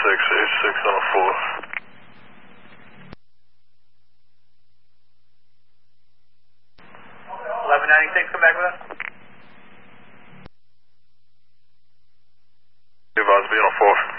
8686 on a 4. 1196, come back with us. Advise be on a 4.